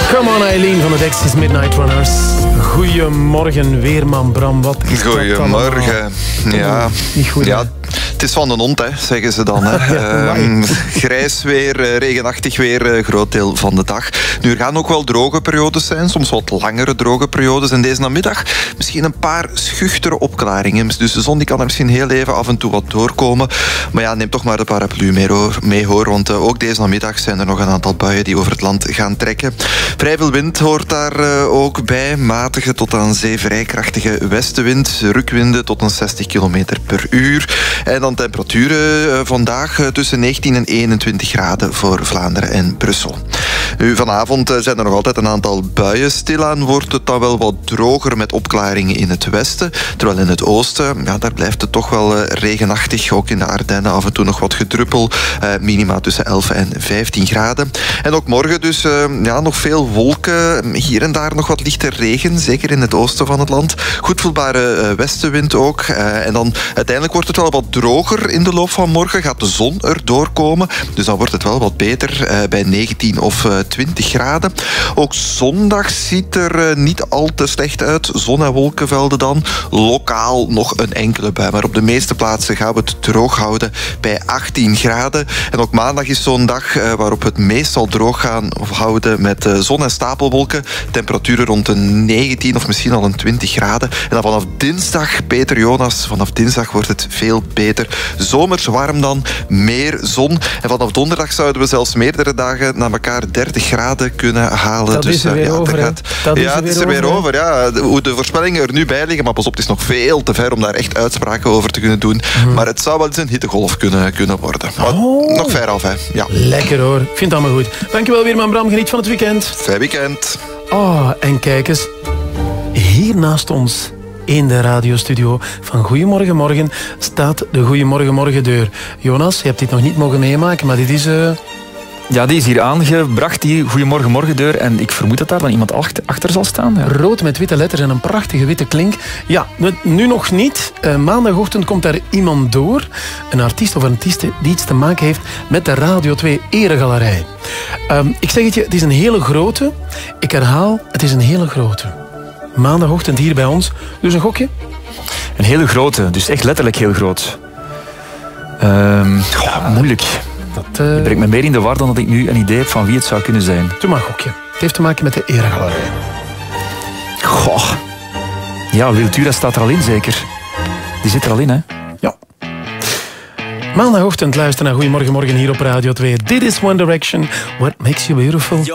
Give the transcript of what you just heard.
Come on Eileen van de Dexys Midnight Runners. Goedemorgen, weerman Bram. Wat is Goedemorgen. Ja. Niet goed, ja, het is van de hond, hè, zeggen ze dan. Hè. Grijs weer, regenachtig weer, groot deel van de dag. Nu, er gaan ook wel droge periodes zijn, soms wat langere droge periodes. En deze namiddag misschien een paar schuchtere opklaringen. Dus de zon die kan er misschien heel even af en toe wat doorkomen. Maar ja, neem toch maar de paraplu mee hoor. Want ook deze namiddag zijn er nog een aantal buien die over het land gaan trekken. Vrij veel wind hoort daar ook bij. Matige tot aan zee vrij krachtige westenwind. Rukwinden tot een 60 km per uur. En dan temperaturen vandaag tussen 19 en 21 graden voor Vlaanderen en Brussel. Nu, vanavond zijn er nog altijd een aantal buien. Stilaan wordt het dan wel wat droger met opklaringen in het westen. Terwijl in het oosten, ja, daar blijft het toch wel regenachtig. Ook in de Ardennen af en toe nog wat gedruppel. Minima tussen 11 en 15 graden. En ook morgen dus nog veel wolken. Hier en daar nog wat lichte regen. Zeker in het oosten van het land. Goed voelbare westenwind ook. En dan uiteindelijk wordt het wel wat droger in de loop van morgen. Gaat de zon er doorkomen. Dus dan wordt het wel wat beter bij 19 of 20 graden. Ook zondag ziet er niet al te slecht uit. Zon- en wolkenvelden dan. Lokaal nog een enkele bui. Maar op de meeste plaatsen gaan we het droog houden bij 18 graden. En ook maandag is zo'n dag waarop we het meestal droog gaan houden met zon- en stapelwolken. Temperaturen rond de 19 of misschien al een 20 graden. En dan vanaf dinsdag, Peter Jonas, vanaf dinsdag wordt het veel beter. Zomers warm dan, meer zon. En vanaf donderdag zouden we zelfs meerdere dagen na elkaar 30 graden kunnen halen. Dat is er weer over. Het is er weer over. Ja. Hoe de voorspellingen er nu bij liggen, maar pas op, het is nog veel te ver om daar echt uitspraken over te kunnen doen. Maar het zou wel eens een hittegolf kunnen worden. Maar nog ver af, hè. Ja. Lekker hoor. Ik vind het allemaal goed. Dankjewel weerman Bram. Geniet van het weekend. Fijn weekend. Oh, en kijk eens. Hier naast ons in de radiostudio van Goedemorgen Morgen staat de Goedemorgen Morgen deur. Jonas, je hebt dit nog niet mogen meemaken, maar dit is... Ja, die is hier aangebracht, die Goedemorgen Morgendeur. En ik vermoed dat daar dan iemand achter zal staan. Ja. Rood met witte letters en een prachtige witte klink. Ja, nu nog niet. Maandagochtend komt daar iemand door. Een artiest of een artieste die iets te maken heeft met de Radio 2 Eregalerij. Ik zeg het je, het is een hele grote. Ik herhaal, het is een hele grote. Maandagochtend hier bij ons. Dus een gokje? Een hele grote, dus echt letterlijk heel groot. Moeilijk. Je brengt me meer in de war dan dat ik nu een idee heb van wie het zou kunnen zijn. Doe maar een gokje. Het heeft te maken met de Eregalerij. Goh. Ja, Wiltura staat er al in, zeker. Die zit er al in, hè? Ja. Maandagochtend luisteren naar Goedemorgen Morgen hier op Radio 2. Dit is One Direction. What makes you beautiful?